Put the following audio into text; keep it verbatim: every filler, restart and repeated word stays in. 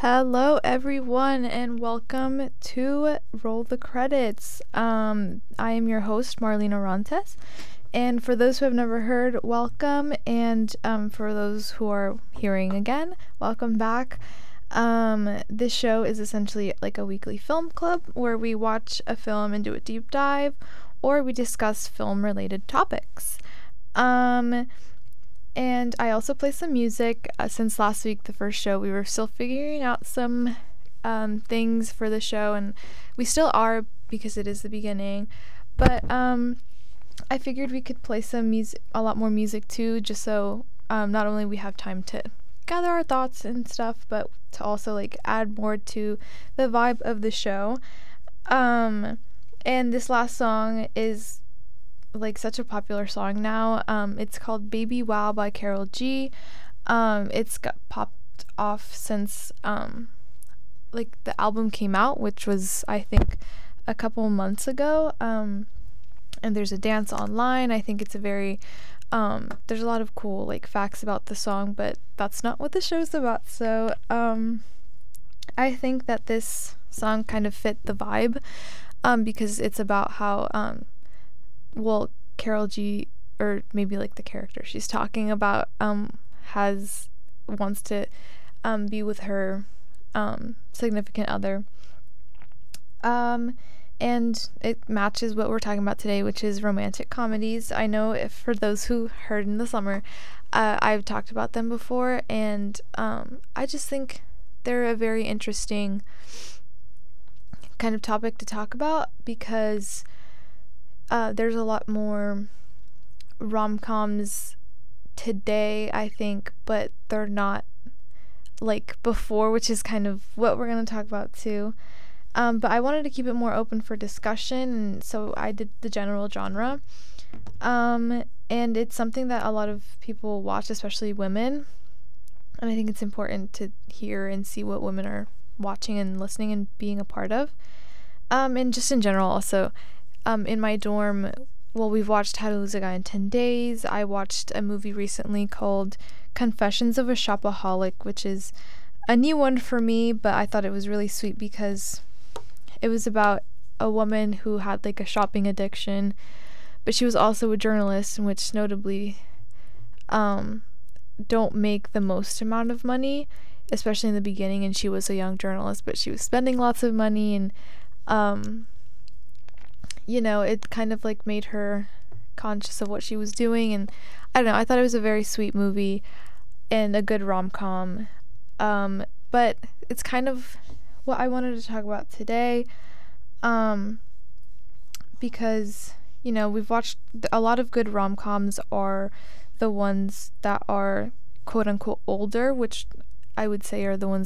Hello, everyone, and welcome to Roll the Credits. Um, I am your host, Marlene Orantes, and for those who have never heard, welcome, and um, for those who are hearing again, welcome back. Um, this show is essentially like a weekly film club where we watch a film and do a deep dive, or we discuss film-related topics. Um, and I also play some music. Uh, since last week, the first show, we were still figuring out some um, things for the show, and we still are because it is the beginning. But um, I figured we could play some music, a lot more music too, just so um, not only we have time to gather our thoughts and stuff, but to also like add more to the vibe of the show. Um, and this last song is like such a popular song now. Um, it's called Baby Wow by Karol G. Um, it's got popped off since um, like the album came out, which was I think a couple months ago. Um, and there's a dance online. I think it's a very um, there's a lot of cool like facts about the song, but that's not what the show's about. So um, I think that this song kind of fit the vibe um, because it's about how um, well, Karol G, or maybe like the character she's talking about, um, has wants to um, be with her um, significant other. Um, and it matches what we're talking about today, which is romantic comedies. I know if for those who heard in the summer, uh, I've talked about them before, and um, I just think they're a very interesting kind of topic to talk about because Uh, there's a lot more rom-coms today, I think, but they're not like before, which is kind of what we're going to talk about too. Um, but I wanted to keep it more open for discussion, and so I did the general genre. Um, and it's something that a lot of people watch, especially women. And I think it's important to hear and see what women are watching and listening and being a part of. Um, and just in general also. Um, in my dorm, well, we've watched How to Lose a Guy in ten days. I watched a movie recently called Confessions of a Shopaholic, which is a new one for me, but I thought it was really sweet because it was about a woman who had like a shopping addiction, but she was also a journalist, which notably um, don't make the most amount of money, especially in the beginning, and she was a young journalist, but she was spending lots of money, and um you know, it kind of like made her conscious of what she was doing, and I don't know, I thought it was a very sweet movie and a good rom-com, um, but it's kind of what I wanted to talk about today, um, because, you know, we've watched a lot of good rom-coms are the ones that are quote-unquote older, which I would say are the ones